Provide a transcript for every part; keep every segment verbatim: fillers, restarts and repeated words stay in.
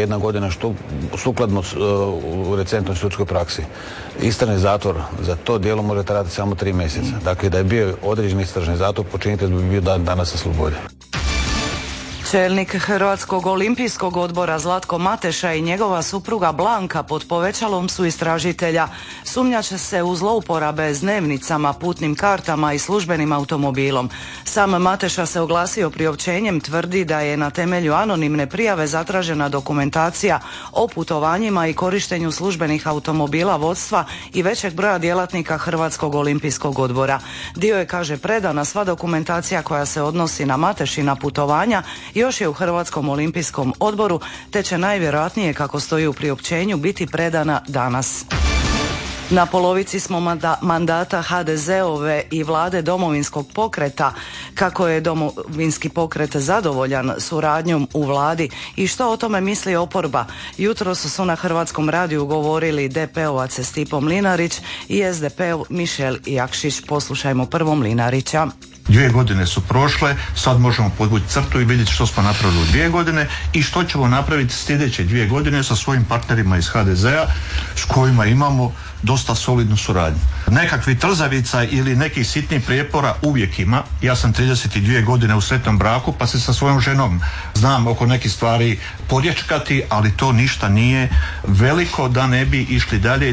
jedna godina što sukladno u recentnoj sudskoj praksi. Istražni zatvor za to djelo može trajati samo tri mjeseca. Dakle, da je bio određeni istražni zatvor, počinitelj bi bio dan danas na slobodi. Čelnik Hrvatskog olimpijskog odbora Zlatko Mateša i njegova supruga Blanka pod povećalom su istražitelja. Sumnjače se u zlouporabe s dnevnicama, putnim kartama i službenim automobilom. Sam Mateša se oglasio priopćenjem, tvrdi da je na temelju anonimne prijave zatražena dokumentacija o putovanjima i korištenju službenih automobila vodstva i većeg broja djelatnika Hrvatskog olimpijskog odbora. Dio je, kaže, predana sva dokumentacija koja se odnosi na Matešina putovanja još je u Hrvatskom olimpijskom odboru, te će najvjerojatnije, kako stoji u priopćenju, biti predana danas. Na polovici smo manda- mandata ha de ze-ove i vlade Domovinskog pokreta. Kako je Domovinski pokret zadovoljan suradnjom u vladi i što o tome misli oporba? Jutros su na Hrvatskom radiju govorili de pe ovac Stipo Mlinarić i es de pe Mišel Jakšić. Poslušajmo prvo Mlinarića. Dvije godine su prošle, sad možemo podvući crtu i vidjeti što smo napravili u dvije godine i što ćemo napraviti sljedeće dvije godine sa svojim partnerima iz ha de ze-a s kojima imamo dosta solidnu suradnju. Nekakvi trzavica ili nekih sitnih prijepora uvijek ima. Ja sam trideset dvije godine u sretnom braku pa se sa svojom ženom znam oko nekih stvari porječkati, ali to ništa nije veliko da ne bi išli dalje.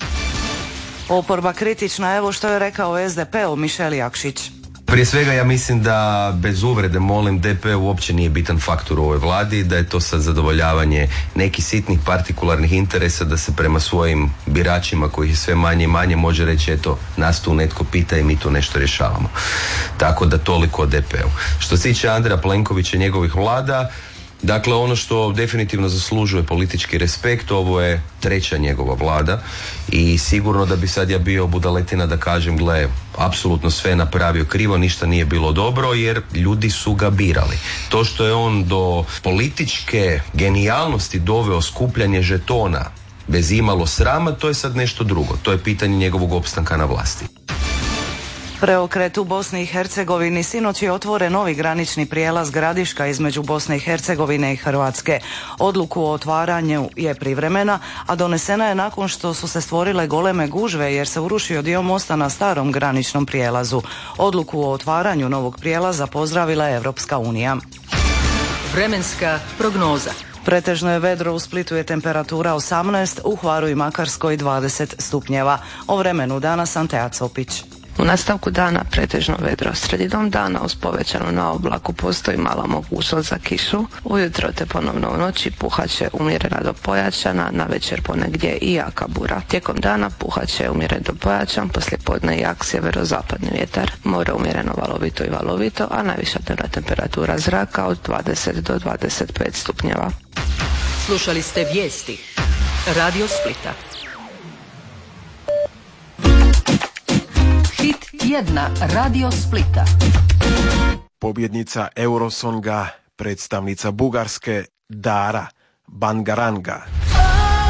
Oporba kritična, evo što je rekao es de pe Mišel Jakšić. Prije svega ja mislim da, bez uvrede molim, de pe uopće nije bitan faktor u ovoj vladi, da je to sad zadovoljavanje nekih sitnih partikularnih interesa, da se prema svojim biračima, kojih je sve manje i manje, može reći eto, nas tu netko pita i mi tu nešto rješavamo. Tako da toliko o de pe-u. Što se tiče Andreja Plenkovića i njegovih vlada, dakle, ono što definitivno zaslužuje politički respekt, ovo je treća njegova vlada i sigurno da bi sad ja bio budaletina da kažem, gle, apsolutno sve je napravio krivo, ništa nije bilo dobro, jer ljudi su ga birali. To što je on do političke genijalnosti doveo skupljanje žetona bez imalo srama, to je sad nešto drugo. To je pitanje njegovog opstanka na vlasti. Preokret u Bosni i Hercegovini. Sinoć je otvoren novi granični prijelaz Gradiška između Bosne i Hercegovine i Hrvatske. Odluku o otvaranju je privremena, a donesena je nakon što su se stvorile goleme gužve jer se urušio dio mosta na starom graničnom prijelazu. Odluku o otvaranju novog prijelaza pozdravila je Europska unija. Vremenska prognoza. Pretežno je vedro, u Splitu je temperatura osamnaest, u Hvaru i Makarskoj dvadeset stupnjeva. O vremenu danas Antea Copić. U nastavku dana pretežno vedro. Sredinom dana uz povećanu na oblaku postoji mala mogućnost za kišu. Ujutro te ponovno u noći puhaće umjerena do pojačana, na večer ponegdje i jaka bura. Tijekom dana puhaće umjeren do pojačan, poslije podne jak sjeverozapadni vjetar. More umjereno valovito i valovito, a najviša dnevna temperatura zraka od dvadeset do dvadeset pet stupnjeva. Slušali ste vijesti Radio Splita. Hit tjedna Radio Splita. Pobjednica Eurosonga, predstavnica Bugarske Dara Bangaranga.